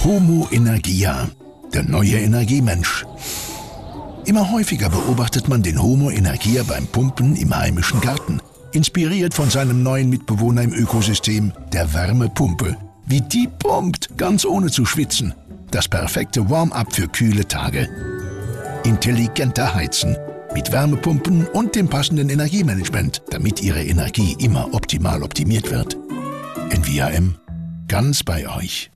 Homo Energia, der neue Energiemensch. Immer häufiger beobachtet man den Homo Energia beim Pumpen im heimischen Garten. Inspiriert von seinem neuen Mitbewohner im Ökosystem, der Wärmepumpe. Wie die pumpt, ganz ohne zu schwitzen. Das perfekte Warm-up für kühle Tage. Intelligenter Heizen. Mit Wärmepumpen und dem passenden Energiemanagement, damit Ihre Energie immer optimal optimiert wird. NVAM, ganz bei euch.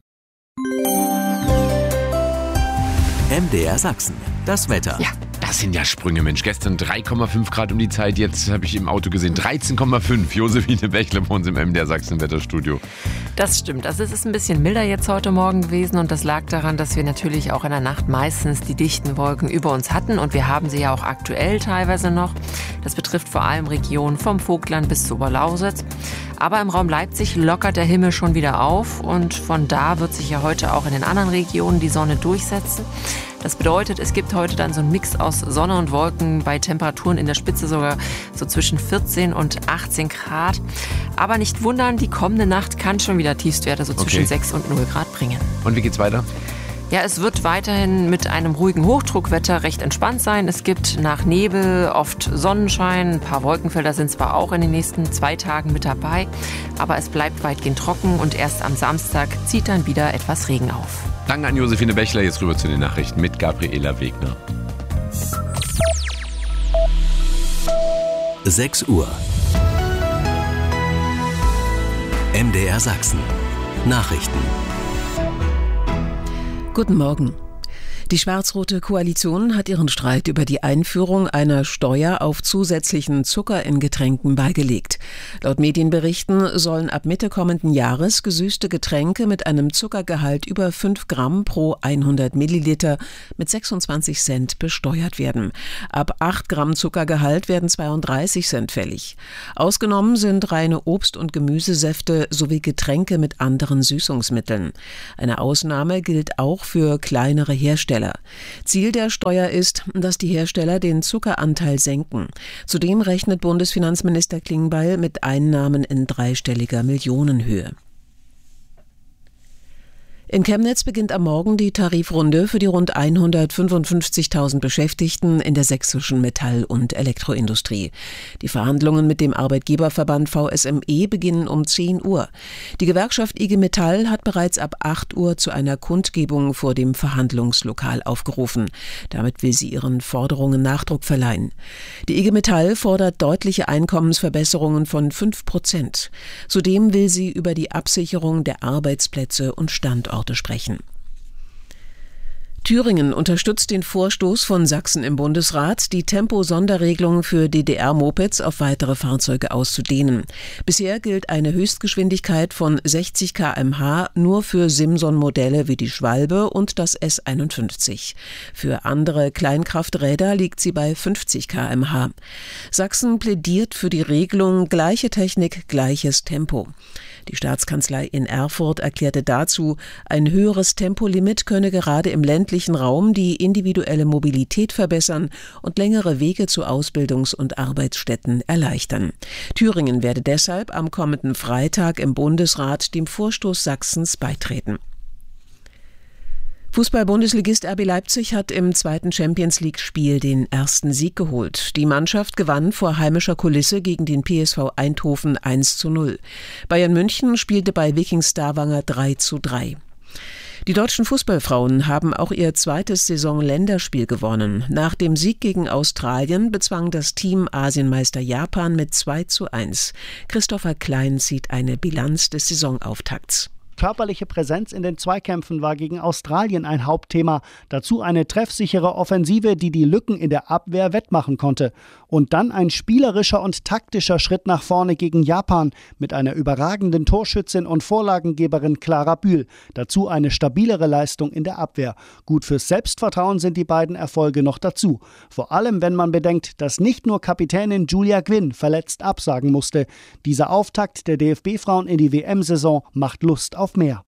MDR Sachsen, das Wetter. Ja, das sind ja Sprünge, Mensch. Gestern 3,5 Grad um die Zeit, jetzt habe ich im Auto gesehen 13,5. Josephine Bächle bei uns im MDR Sachsen Wetterstudio. Das stimmt. Also es ist ein bisschen milder jetzt heute Morgen gewesen und das lag daran, dass wir natürlich auch in der Nacht meistens die dichten Wolken über uns hatten und wir haben sie ja auch aktuell teilweise noch. Das betrifft vor allem Regionen vom Vogtland bis zur Oberlausitz. Aber im Raum Leipzig lockert der Himmel schon wieder auf und von da wird sich ja heute auch in den anderen Regionen die Sonne durchsetzen. Das bedeutet, es gibt heute dann so einen Mix aus Sonne und Wolken bei Temperaturen in der Spitze sogar so zwischen 14 und 18 Grad. Aber nicht wundern, die kommende Nacht kann schon wieder Tiefstwerte so zwischen 6 und 0 Grad bringen. Und wie geht's weiter? Ja, es wird weiterhin mit einem ruhigen Hochdruckwetter recht entspannt sein. Es gibt nach Nebel oft Sonnenschein. Ein paar Wolkenfelder sind zwar auch in den nächsten 2 Tagen mit dabei, aber es bleibt weitgehend trocken und erst am Samstag zieht dann wieder etwas Regen auf. Danke an Josephine Bächler. Jetzt rüber zu den Nachrichten mit Gabriela Wegner. 6 Uhr. MDR Sachsen. Nachrichten. Guten Morgen. Die schwarz-rote Koalition hat ihren Streit über die Einführung einer Steuer auf zusätzlichen Zucker in Getränken beigelegt. Laut Medienberichten sollen ab Mitte kommenden Jahres gesüßte Getränke mit einem Zuckergehalt über 5 Gramm pro 100 Milliliter mit 26 Cent besteuert werden. Ab 8 Gramm Zuckergehalt werden 32 Cent fällig. Ausgenommen sind reine Obst- und Gemüsesäfte sowie Getränke mit anderen Süßungsmitteln. Eine Ausnahme gilt auch für kleinere Hersteller. Ziel der Steuer ist, dass die Hersteller den Zuckeranteil senken. Zudem rechnet Bundesfinanzminister Klingbeil mit Einnahmen in dreistelliger Millionenhöhe. In Chemnitz beginnt am Morgen die Tarifrunde für die rund 155.000 Beschäftigten in der sächsischen Metall- und Elektroindustrie. Die Verhandlungen mit dem Arbeitgeberverband VSME beginnen um 10 Uhr. Die Gewerkschaft IG Metall hat bereits ab 8 Uhr zu einer Kundgebung vor dem Verhandlungslokal aufgerufen. Damit will sie ihren Forderungen Nachdruck verleihen. Die IG Metall fordert deutliche Einkommensverbesserungen von 5%. Zudem will sie über die Absicherung der Arbeitsplätze und Standorte sprechen. Thüringen unterstützt den Vorstoß von Sachsen im Bundesrat, die Tempo-Sonderregelung für DDR-Mopeds auf weitere Fahrzeuge auszudehnen. Bisher gilt eine Höchstgeschwindigkeit von 60 km/h nur für Simson-Modelle wie die Schwalbe und das S51. Für andere Kleinkrafträder liegt sie bei 50 km/h. Sachsen plädiert für die Regelung gleiche Technik, gleiches Tempo. Die Staatskanzlei in Erfurt erklärte dazu, ein höheres Tempolimit könne gerade im ländlichen Raum die individuelle Mobilität verbessern und längere Wege zu Ausbildungs- und Arbeitsstätten erleichtern. Thüringen werde deshalb am kommenden Freitag im Bundesrat dem Vorstoß Sachsens beitreten. Fußball-Bundesligist RB Leipzig hat im zweiten Champions-League-Spiel den ersten Sieg geholt. Die Mannschaft gewann vor heimischer Kulisse gegen den PSV Eindhoven 1:0. Bayern München spielte bei Wiking Stavanger 3:3. Die deutschen Fußballfrauen haben auch ihr zweites Saison-Länderspiel gewonnen. Nach dem Sieg gegen Australien bezwang das Team Asienmeister Japan mit 2:1. Christopher Klein zieht eine Bilanz des Saisonauftakts. Körperliche Präsenz in den Zweikämpfen war gegen Australien ein Hauptthema. Dazu eine treffsichere Offensive, die die Lücken in der Abwehr wettmachen konnte. Und dann ein spielerischer und taktischer Schritt nach vorne gegen Japan mit einer überragenden Torschützin und Vorlagengeberin Clara Bühl. Dazu eine stabilere Leistung in der Abwehr. Gut fürs Selbstvertrauen sind die beiden Erfolge noch dazu. Vor allem, wenn man bedenkt, dass nicht nur Kapitänin Julia Gwynn verletzt absagen musste. Dieser Auftakt der DFB-Frauen in die WM-Saison macht Lust auf mehr.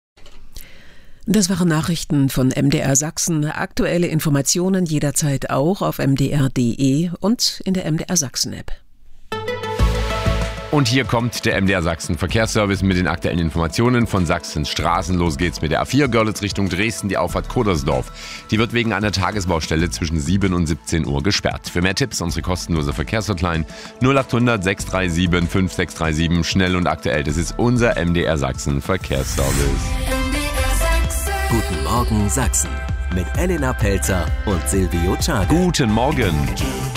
Das waren Nachrichten von MDR Sachsen. Aktuelle Informationen jederzeit auch auf mdr.de und in der MDR Sachsen-App. Und hier kommt der MDR Sachsen Verkehrsservice mit den aktuellen Informationen von Sachsens Straßen. Los geht's mit der A4 Görlitz Richtung Dresden, die Auffahrt Kodersdorf. Die wird wegen einer Tagesbaustelle zwischen 7 und 17 Uhr gesperrt. Für mehr Tipps unsere kostenlose Verkehrshotline 0800 637 5637. Schnell und aktuell, das ist unser MDR Sachsen Verkehrsservice. Guten Morgen Sachsen mit Elena Pelzer und Silvio Czarek. Guten Morgen.